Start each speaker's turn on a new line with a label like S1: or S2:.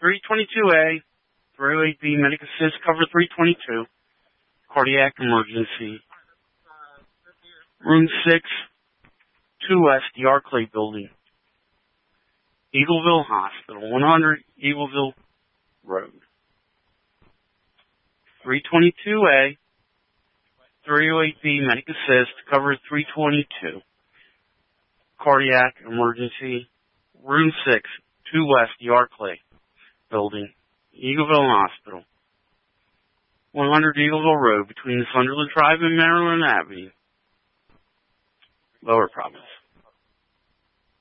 S1: 322A, 308B, Medic Assist, cover 322, cardiac emergency. Room 6, 2S, the Arclay building. Eagleville Hospital, 100 Eagleville Road. 322A, 308B, Medic Assist, cover 322, cardiac emergency. Room 6, 2 West, the Arclay building, Eagleville Hospital, 100 Eagleville Road, between Sunderland Drive and Maryland Avenue. Lower Providence.